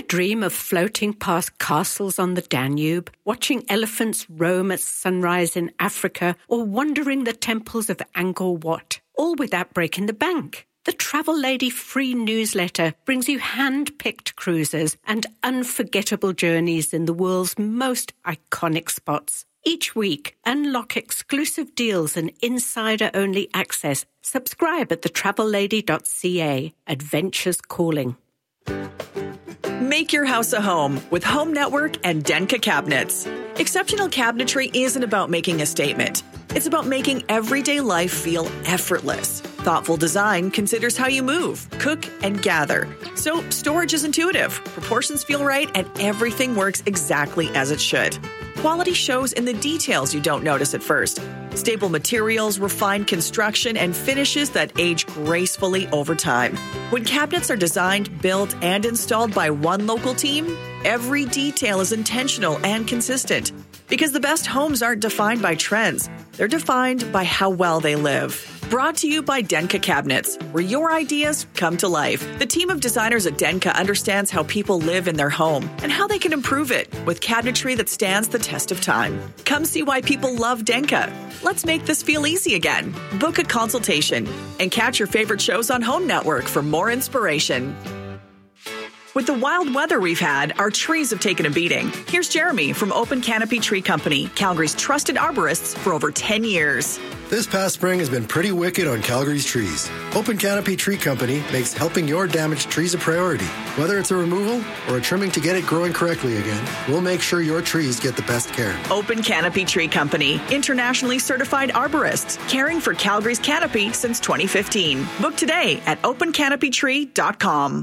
dream of floating past castles on the Danube, watching elephants roam at sunrise in Africa, or wandering the temples of Angkor Wat, all without breaking the bank? The Travel Lady free newsletter brings you hand-picked cruises and unforgettable journeys in the world's most iconic spots. Each week, unlock exclusive deals and insider-only access. Subscribe at thetravellady.ca. Adventures calling. Make your house a home with Home Network and Denka Cabinets. Exceptional cabinetry isn't about making a statement. It's about making everyday life feel effortless. Thoughtful design considers how you move, cook, and gather. So storage is intuitive, proportions feel right, and everything works exactly as it should. Quality shows in the details you don't notice at first. Stable materials, refined construction, and finishes that age gracefully over time. When cabinets are designed, built, and installed by one local team, every detail is intentional and consistent. Because the best homes aren't defined by trends. They're defined by how well they live. Brought to you by Denka Cabinets, where your ideas come to life. The team of designers at Denka understands how people live in their home and how they can improve it with cabinetry that stands the test of time. Come see why people love Denka. Let's make this feel easy again. Book a consultation and catch your favorite shows on Home Network for more inspiration. With the wild weather we've had, our trees have taken a beating. Here's Jeremy from Open Canopy Tree Company, Calgary's trusted arborists for over 10 years. This past spring has been pretty wicked on Calgary's trees. Open Canopy Tree Company makes helping your damaged trees a priority. Whether it's a removal or a trimming to get it growing correctly again, we'll make sure your trees get the best care. Open Canopy Tree Company, internationally certified arborists, caring for Calgary's canopy since 2015. Book today at opencanopytree.com.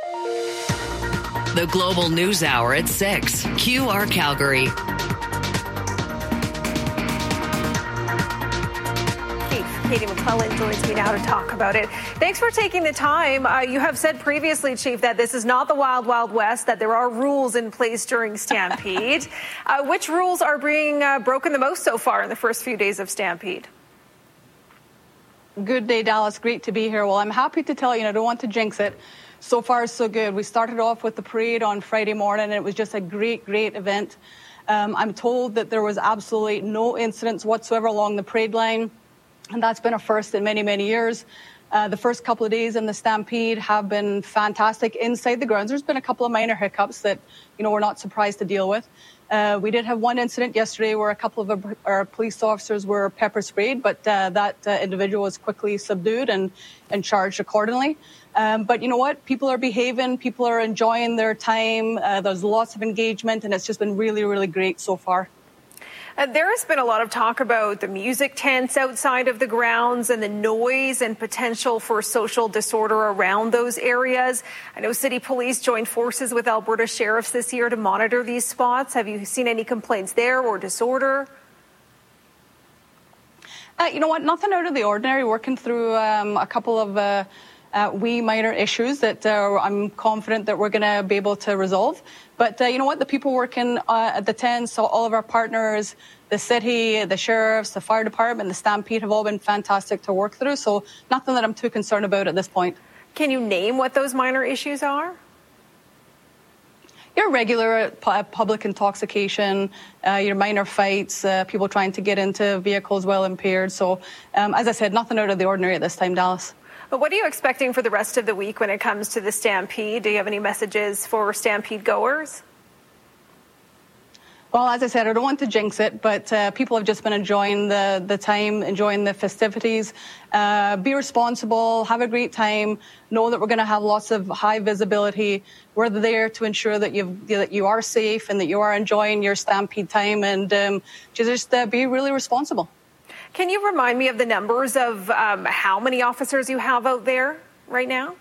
The Global News Hour at 6. QR Calgary. Katie McClellan joins me now to talk about it. Thanks for taking the time. You have said previously, Chief, that this is not the Wild Wild West, that there are rules in place during Stampede. Which rules are being broken the most so far in the first few days of Stampede? Good day, Dallas. Great to be here. Well, I'm happy to tell you, I don't want to jinx it. So far, so good. We started off with the parade on Friday morning, and it was just a great, great event. I'm told that there was absolutely no incidents whatsoever along the parade line, and that's been a first in many, many years. The first couple of days in the Stampede have been fantastic inside the grounds. There's been a couple of minor hiccups that, we're not surprised to deal with. We did have one incident yesterday where a couple of our police officers were pepper sprayed, but that individual was quickly subdued and charged accordingly. But you know what? People are behaving. People are enjoying their time. There's lots of engagement, and it's just been really, really great so far. There has been a lot of talk about the music tents outside of the grounds and the noise and potential for social disorder around those areas. I know City Police joined forces with Alberta Sheriffs this year to monitor these spots. Have you seen any complaints there or disorder? You know what? Nothing out of the ordinary. Working through a couple of wee minor issues that I'm confident that we're going to be able to resolve. But you know what? The people working at the tents, so all of our partners, the city, the sheriffs, the fire department, the Stampede have all been fantastic to work through. So nothing that I'm too concerned about at this point. Can you name what those minor issues are? Your regular public intoxication, your minor fights, people trying to get into vehicles while impaired. So as I said, nothing out of the ordinary at this time, Dallas. But what are you expecting for the rest of the week when it comes to the Stampede? Do you have any messages for Stampede goers? Well, as I said, I don't want to jinx it, but people have just been enjoying the time, enjoying the festivities. Be responsible, have a great time, know that we're going to have lots of high visibility. We're there to ensure that you are safe and that you are enjoying your Stampede time, and just be really responsible. Can you remind me of the numbers of how many officers you have out there right now?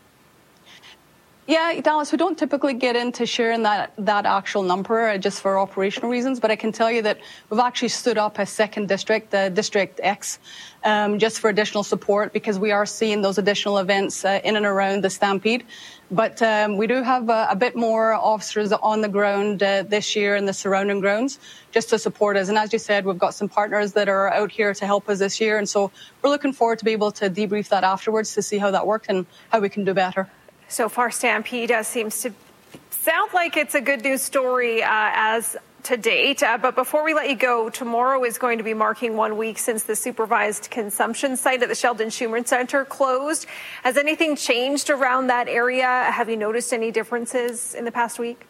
Yeah, Dallas, we don't typically get into sharing that actual number just for operational reasons, but I can tell you that we've actually stood up a second district, District X, just for additional support because we are seeing those additional events in and around the Stampede. But we do have a bit more officers on the ground this year in the surrounding grounds just to support us. And as you said, we've got some partners that are out here to help us this year. And so we're looking forward to be able to debrief that afterwards to see how that worked and how we can do better. So far, Stampede seems to Sounds like it's a good news story as to date. But before we let you go, tomorrow is going to be marking 1 week since the supervised consumption site at the Sheldon Schumann Center closed. Has anything changed around that area? Have you noticed any differences in the past week?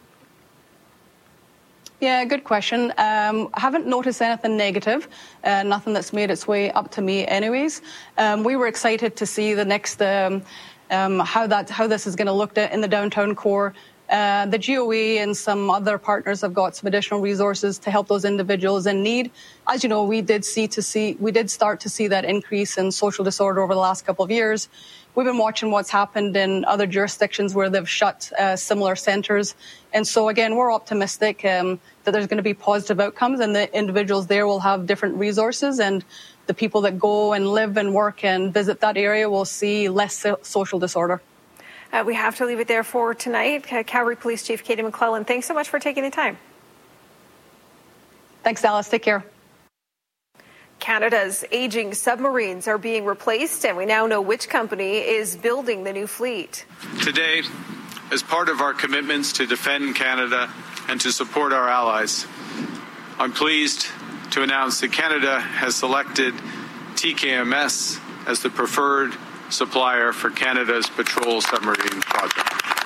Yeah, good question. Haven't noticed anything negative, nothing that's made its way up to me anyways. We were excited to see the next, how this is going to look in the downtown core. The GOE and some other partners have got some additional resources to help those individuals in need. As you know, we did start to see that increase in social disorder over the last couple of years. We've been watching what's happened in other jurisdictions where they've shut similar centres. And so, again, we're optimistic that there's going to be positive outcomes and the individuals there will have different resources, and the people that go and live and work and visit that area will see less social disorder. We have to leave it there for tonight. Calgary Police Chief Katie McClellan, thanks so much for taking the time. Thanks, Dallas. Take care. Canada's aging submarines are being replaced, and we now know which company is building the new fleet. Today, as part of our commitments to defend Canada and to support our allies, I'm pleased to announce that Canada has selected TKMS as the preferred supplier for Canada's patrol submarine project.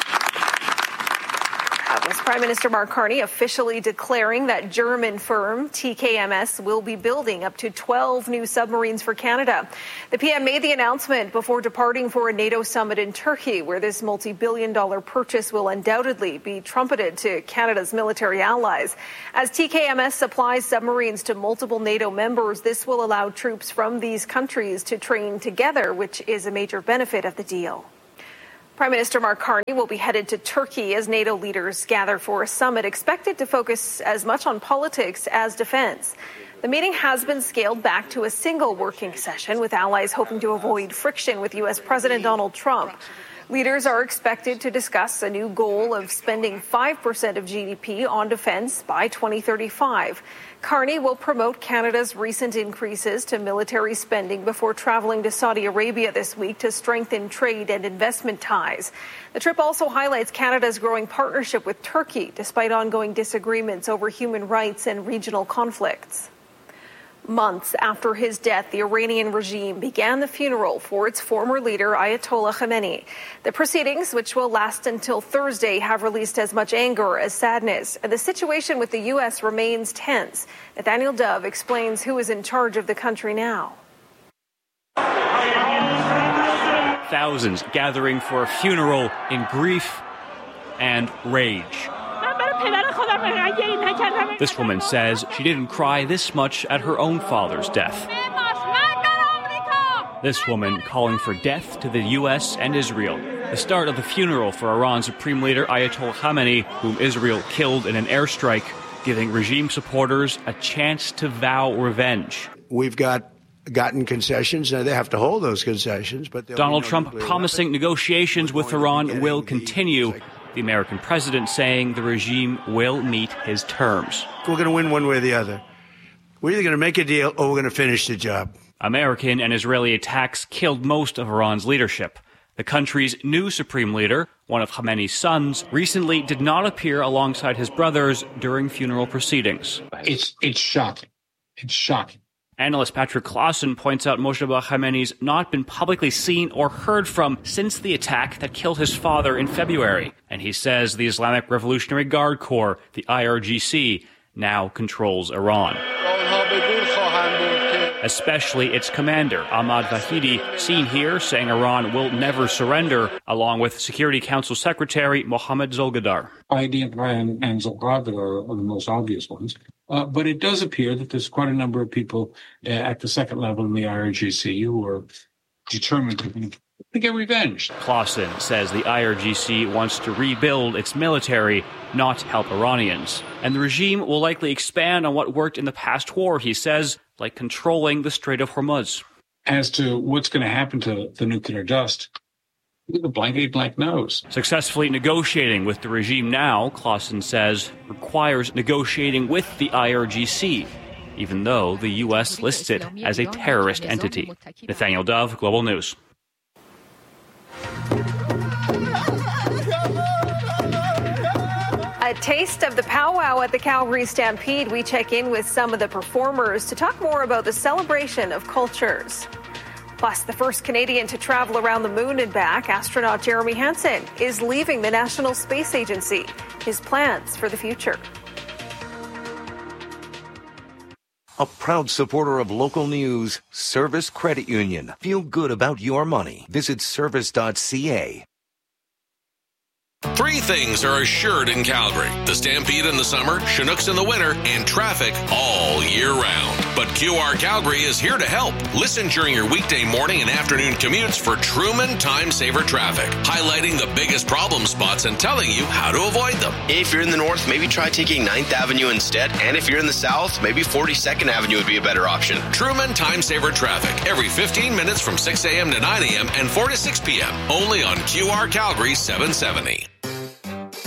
With Prime Minister Mark Carney officially declaring that German firm TKMS will be building up to 12 new submarines for Canada. The PM made the announcement before departing for a NATO summit in Turkey, where this multi-billion-dollar purchase will undoubtedly be trumpeted to Canada's military allies. As TKMS supplies submarines to multiple NATO members, this will allow troops from these countries to train together, which is a major benefit of the deal. Prime Minister Mark Carney will be headed to Turkey as NATO leaders gather for a summit expected to focus as much on politics as defense. The meeting has been scaled back to a single working session, with allies hoping to avoid friction with U.S. President Donald Trump. Leaders are expected to discuss a new goal of spending 5% of GDP on defense by 2035. Carney will promote Canada's recent increases to military spending before traveling to Saudi Arabia this week to strengthen trade and investment ties. The trip also highlights Canada's growing partnership with Turkey, despite ongoing disagreements over human rights and regional conflicts. Months after his death, the Iranian regime began the funeral for its former leader, Ayatollah Khamenei. The proceedings, which will last until Thursday, have released as much anger as sadness, and the situation with the U.S. remains tense. Nathaniel Dove explains who is in charge of the country now. Thousands gathering for a funeral in grief and rage. This woman says she didn't cry this much at her own father's death. This woman calling for death to the U.S. and Israel. The start of the funeral for Iran's Supreme Leader Ayatollah Khamenei, whom Israel killed in an airstrike, giving regime supporters a chance to vow revenge. We've gotten concessions. Now, they have to hold those concessions. But Donald Trump promising negotiations with Iran will continue. The American president saying the regime will meet his terms. We're going to win one way or the other. We're either going to make a deal or we're going to finish the job. American and Israeli attacks killed most of Iran's leadership. The country's new supreme leader, one of Khamenei's sons, recently did not appear alongside his brothers during funeral proceedings. It's shocking. It's shocking. Analyst Patrick Clausen points out Mojtaba Khamenei's not been publicly seen or heard from since the attack that killed his father in February. And he says the Islamic Revolutionary Guard Corps, the IRGC, now controls Iran. Especially its commander, Ahmad Vahidi, seen here saying Iran will never surrender, along with Security Council Secretary Mohammad Zolgadar. Vahidi and Zolgadar are the most obvious ones. But it does appear that there's quite a number of people at the second level in the IRGC who are determined to get revenge. Clausen says the IRGC wants to rebuild its military, not help Iranians. And the regime will likely expand on what worked in the past war, he says, like controlling the Strait of Hormuz. As to what's going to happen to the nuclear dust, the blank knows. Successfully negotiating with the regime now, Clausen says, requires negotiating with the IRGC, even though the U.S. lists it as a terrorist entity. Nathaniel Dove, Global News. A taste of the powwow at the Calgary Stampede. We check in with some of the performers to talk more about the celebration of cultures. Plus, the first Canadian to travel around the moon and back, astronaut Jeremy Hansen, is leaving the National Space Agency. His plans for the future. A proud supporter of local news, Service Credit Union. Feel good about your money. Visit service.ca. Three things are assured in Calgary: the Stampede in the summer, Chinooks in the winter, and traffic all year round. But QR Calgary is here to help. Listen during your weekday morning and afternoon commutes for Truman Time Saver Traffic, highlighting the biggest problem spots and telling you how to avoid them. If you're in the north, maybe try taking 9th Avenue instead. And if you're in the south, maybe 42nd Avenue would be a better option. Truman Time Saver Traffic, every 15 minutes from 6 a.m. to 9 a.m. and 4 to 6 p.m. Only on QR Calgary 770.